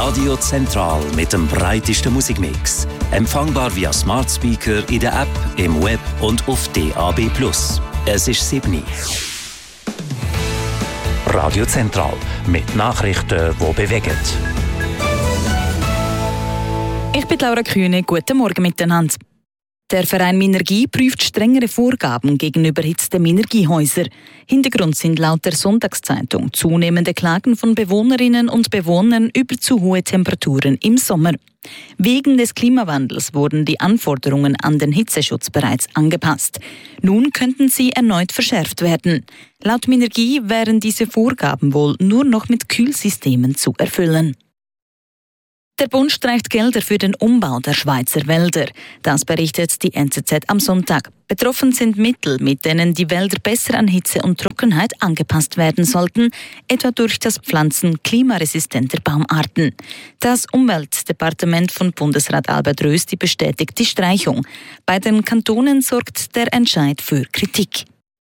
Radio Zentral mit dem breitesten Musikmix. Empfangbar via Smart Speaker in der App, im Web und auf DAB+. Es ist 7 Radio Zentral mit Nachrichten, die bewegen. Ich bin Laura Kühne. Guten Morgen miteinander. Der Verein Minergie prüft strengere Vorgaben gegenüber erhitzten Minergiehäusern. Hintergrund sind laut der Sonntagszeitung zunehmende Klagen von Bewohnerinnen und Bewohnern über zu hohe Temperaturen im Sommer. Wegen des Klimawandels wurden die Anforderungen an den Hitzeschutz bereits angepasst. Nun könnten sie erneut verschärft werden. Laut Minergie wären diese Vorgaben wohl nur noch mit Kühlsystemen zu erfüllen. Der Bund streicht Gelder für den Umbau der Schweizer Wälder. Das berichtet die NZZ am Sonntag. Betroffen sind Mittel, mit denen die Wälder besser an Hitze und Trockenheit angepasst werden sollten, etwa durch das Pflanzen klimaresistenter Baumarten. Das Umweltdepartement von Bundesrat Albert Rösti bestätigt die Streichung. Bei den Kantonen sorgt der Entscheid für Kritik.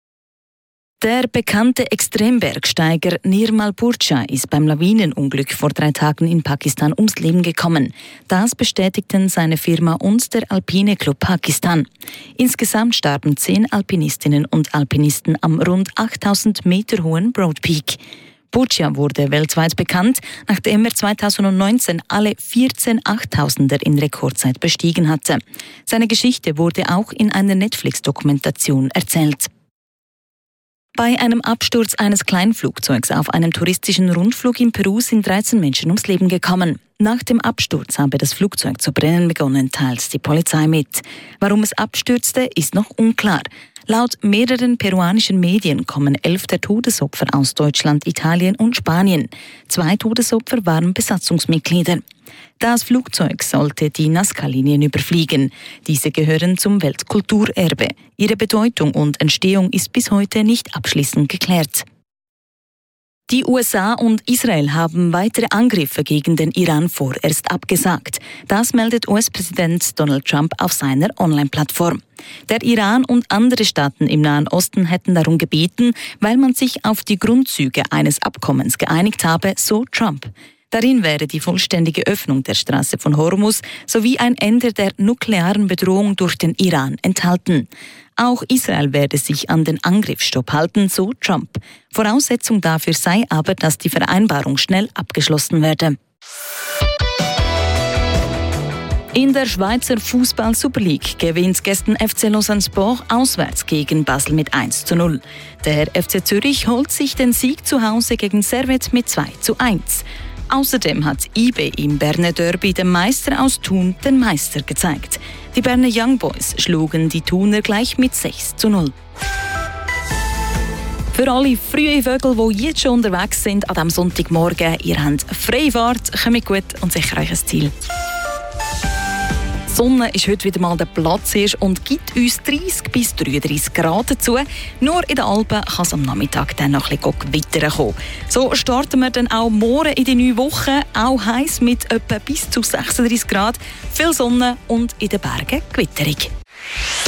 Der bekannte Extrembergsteiger Nirmal Purcha ist beim Lawinenunglück vor 3 Tagen in Pakistan ums Leben gekommen. Das bestätigten seine Firma und der Alpine Club Pakistan. Insgesamt starben 10 Alpinistinnen und Alpinisten am rund 8000 Meter hohen Broad Peak. Purcha wurde weltweit bekannt, nachdem er 2019 alle 14 8000er in Rekordzeit bestiegen hatte. Seine Geschichte wurde auch in einer Netflix-Dokumentation erzählt. Bei einem Absturz eines Kleinflugzeugs auf einem touristischen Rundflug in Peru sind 13 Menschen ums Leben gekommen. Nach dem Absturz habe das Flugzeug zu brennen begonnen, teilt die Polizei mit. Warum es abstürzte, ist noch unklar. Laut mehreren peruanischen Medien kommen 11 der Todesopfer aus Deutschland, Italien und Spanien. 2 Todesopfer waren Besatzungsmitglieder. Das Flugzeug sollte die Nazca-Linien überfliegen. Diese gehören zum Weltkulturerbe. Ihre Bedeutung und Entstehung ist bis heute nicht abschließend geklärt. Die USA und Israel haben weitere Angriffe gegen den Iran vorerst abgesagt. Das meldet US-Präsident Donald Trump auf seiner Online-Plattform. Der Iran und andere Staaten im Nahen Osten hätten darum gebeten, weil man sich auf die Grundzüge eines Abkommens geeinigt habe, so Trump. Darin wäre die vollständige Öffnung der Straße von Hormuz sowie ein Ende der nuklearen Bedrohung durch den Iran enthalten. Auch Israel werde sich an den Angriffsstopp halten, so Trump. Voraussetzung dafür sei aber, dass die Vereinbarung schnell abgeschlossen werde. In der Schweizer Fußball-Super League gewinnt gestern FC Lausanne Sport auswärts gegen Basel mit 1:0. Der FC Zürich holt sich den Sieg zu Hause gegen Servette mit 2:1. Außerdem hat IB im Berner Derby dem Meister aus Thun den Meister gezeigt. Die Berner Young Boys schlugen die Thuner gleich mit 6:0. Für alle frühen Vögel, die jetzt schon unterwegs sind an diesem Sonntagmorgen, ihr habt freie Fahrt, kommt gut und sicher euch ein Ziel. Die Sonne ist heute wieder mal der Platz und gibt uns 30 bis 33 Grad dazu. Nur in den Alpen kann es am Nachmittag dann noch ein bisschen Gewitter kommen. So starten wir dann auch morgen in die neue Woche, auch heiß mit etwa bis zu 36 Grad, viel Sonne und in den Bergen Gewitterung.